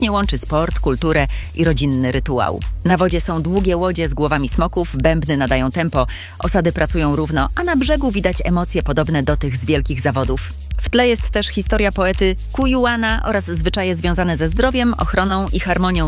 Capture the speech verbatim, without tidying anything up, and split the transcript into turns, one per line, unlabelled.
świetnie łączy sport, kulturę i rodzinny rytuał. Na wodzie są długie łodzie z głowami smoków, bębny nadają tempo, osady pracują równo, a na brzegu widać emocje podobne do tych z wielkich zawodów. W tle jest też historia poety Kujuana oraz zwyczaje związane ze zdrowiem, ochroną i harmonią